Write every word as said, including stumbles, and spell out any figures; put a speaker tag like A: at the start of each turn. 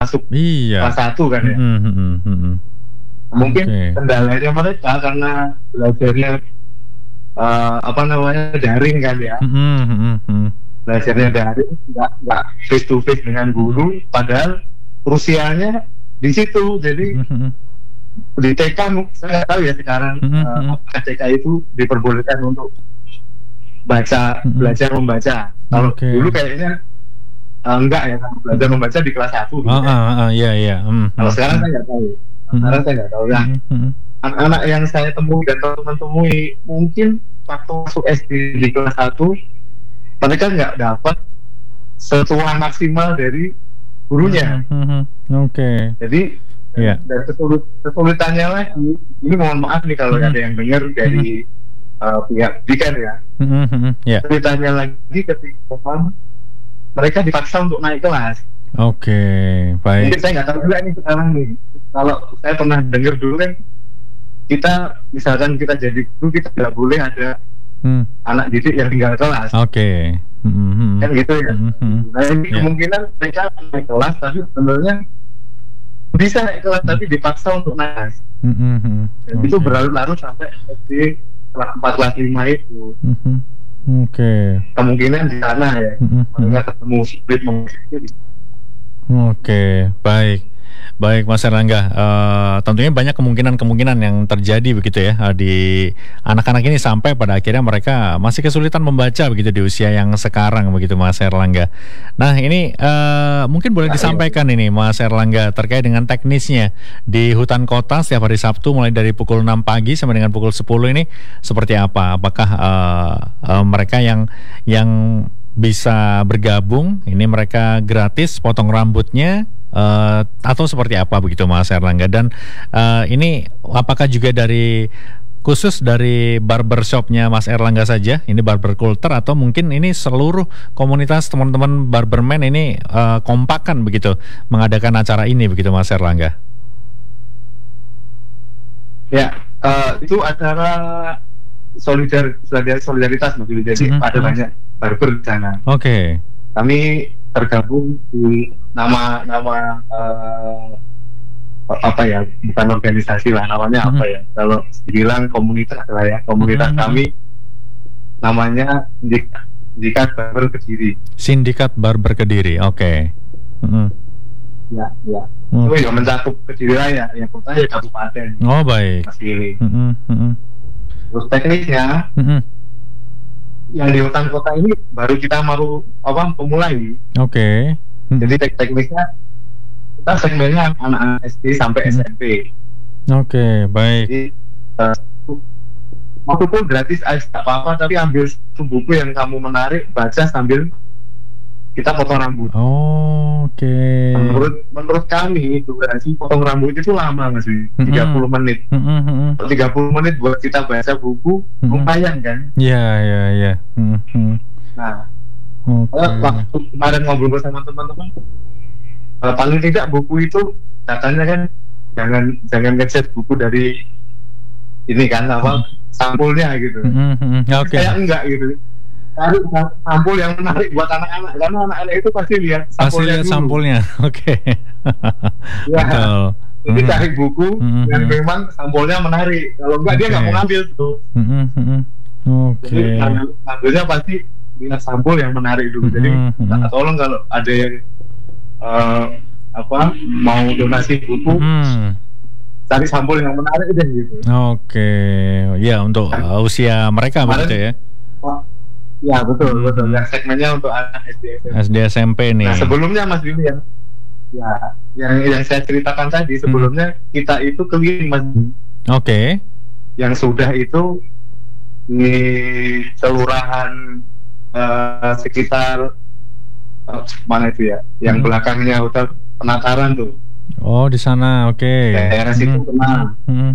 A: masuk
B: Iya.
A: kelas satu kan ya.
B: Mm-mm, mm-mm, mm-mm.
A: Mungkin
B: Oke.
A: kendalanya mereka karena belajarnya uh, apa namanya daring kan ya.
B: Mm-mm, mm-mm, mm-mm.
A: Belajarnya daring, nggak nggak face to face dengan guru,
B: Mm-mm.
A: padahal usianya di situ. Jadi
B: Mm-mm,
A: di T K saya nggak tahu ya sekarang
B: mm-mm,
A: uh,
B: mm-mm.
A: apakah T K itu diperbolehkan untuk baca,
B: Mm-mm.
A: belajar membaca. Kalau
B: Oke.
A: dulu kayaknya uh, enggak ya, belajar
B: Mm-mm.
A: membaca di kelas satu gitu
B: Ah,
A: ya.
B: ah, ah, iya, iya. Mm,
A: Kalau
B: mm,
A: sekarang
B: mm.
A: saya nggak tahu.
B: Mm-mm.
A: Sekarang saya nggak tahu. Nah,
B: Mm-mm, mm-mm.
A: anak-anak yang saya temui dan teman-teman temui mungkin waktu masuk S D di kelas satu mereka nggak dapat sentuhan maksimal dari gurunya.
B: Mm-mm, mm-mm. Oke.
A: Jadi
B: Iya.
A: dan kesulit, kesulitannya lagi, ini mohon maaf nih kalau
B: Mm-mm.
A: ada yang dengar dari uh, pihak pendidikan ya.
B: Mm-mm, mm-mm. Iya.
A: Kesulitannya lagi ketika mereka dipaksa untuk naik kelas.
B: Oke,
A: Mungkin
B: baik.
A: saya nggak tahu juga nih sekarang nih. Kalau saya pernah dengar dulu kan, kita misalkan kita jadi guru kita tidak boleh ada
B: Hmm.
A: anak didik yang tinggal kelas.
B: Oke. Mm-mm, mm-mm.
A: Kan gitu ya.
B: Mm-mm.
A: Nah ini
B: Iya.
A: kemungkinan mereka naik kelas tapi sebenarnya bisa naik kelas tapi dipaksa untuk naik kelas.
B: Mm-mm, mm-mm.
A: Dan itu
B: Oke.
A: berlarut-larut sampai S D kelas empat kelas lima itu.
B: Mhm. Oke.
A: Kemungkinan di sana ya.
B: Mhm, mhm.
A: Mereka ketemu sulit mengusir.
B: Oke, baik. Baik Mas Erlangga, Eh, tentunya banyak kemungkinan-kemungkinan yang terjadi begitu ya eh, di anak-anak ini sampai pada akhirnya mereka masih kesulitan membaca begitu di usia yang sekarang begitu Mas Erlangga. Nah ini eh, mungkin boleh disampaikan ini Mas Erlangga terkait dengan teknisnya di hutan kota setiap hari Sabtu mulai dari pukul enam pagi sampai dengan pukul sepuluh ini seperti apa? Apakah eh, eh, mereka yang yang bisa bergabung ini mereka gratis potong rambutnya uh, atau seperti apa begitu Mas Erlangga, dan uh, ini apakah juga dari khusus dari barbershopnya Mas Erlangga saja ini barber culture atau mungkin ini seluruh komunitas teman-teman barberman ini uh, kompakan begitu mengadakan acara ini begitu Mas Erlangga?
A: Ya, uh, itu acara solidar solidaritas begitu. Jadi
B: Mhm.
A: ada banyak barber di sana.
B: Oke. Okay.
A: Kami tergabung di nama nama uh, apa ya, bukan organisasi lah, namanya
B: Mhm.
A: apa ya? Kalau dibilang komunitas lah ya, komunitas
B: Mhm.
A: kami namanya Sindikat, Sindikat Barber Kediri.
B: Sindikat Barber Kediri, oke. Okay. Mhm.
A: Ya, ya.
B: Hmm.
A: Itu yang mencakup Kediri Raya, ya kota ya kabupaten.
B: Oh baik.
A: Mas Gili.
B: Mhm. Mhm.
A: Terus teknisnya,
B: Mhm.
A: yang di hutan kota ini baru kita baru apa memulai.
B: Oke. Okay. Hmm.
A: Jadi tek teknisnya kita segmennya anak-anak S D sampai
B: Hmm.
A: S M P.
B: Oke, okay, baik.
A: Jadi uh, walaupun gratis aja tak apa-apa, tapi ambil satu buku yang kamu menarik, baca sambil kita potong rambut.
B: Oh, oke. Okay.
A: Menurut menurut kami durasi potong rambut itu lama Mas Wi, tiga puluh menit.
B: Mm-hmm.
A: tiga puluh menit buat kita baca buku, mm-hmm. lumayan kan?
B: Iya, iya, iya. Mm-hmm.
A: Nah,
B: okay.
A: waktu kemarin ngobrol bersama teman-teman, uh, paling tidak buku itu katanya kan jangan jangan ngecat buku dari ini kan apa mm-hmm. sampulnya gitu.
B: Mm-hmm. Oke. Okay.
A: Kayak enggak gitu. Cari sampul yang menarik buat anak-anak, karena anak-anak itu pasti lihat sampulnya.
B: Pasti lihat
A: dulu.
B: Sampulnya, oke. Okay.
A: Ya.
B: Betul.
A: Jadi
B: Mm-hmm.
A: cari buku
B: mm-hmm.
A: yang memang sampulnya menarik. Kalau enggak okay. dia nggak mau ngambil tuh.
B: Mm-hmm. Oke. Okay.
A: Jadi ngambilnya pasti lihat sampul yang menarik dulu. Jadi mm-hmm. tolong kalau ada yang uh, apa mau donasi buku. Mm-hmm. Cari sampul yang menarik deh gitu.
B: Oke, okay. Ya untuk uh, usia mereka begitu ya.
A: Oh, ya betul hmm. betul. Yang segmennya untuk anak S D S M P.
B: S D S M P nih.
A: Nah sebelumnya Mas Billy yang ya yang yang saya ceritakan tadi sebelumnya hmm. kita itu keliling Mas. Oke.
B: Okay.
A: Yang sudah itu di kelurahan uh, sekitar uh, mana itu ya? Yang hmm. belakangnya hotel Penataran tuh.
B: Oh di sana, oke. Okay.
A: Daerah situ
B: hmm.
A: kenal.
B: Hmm.